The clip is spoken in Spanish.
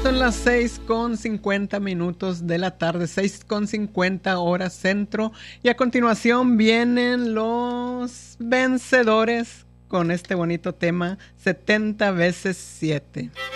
son las 6:50 de la tarde, 6:50 hora centro. Y a continuación vienen los vencedores con este bonito tema, 70 veces 7.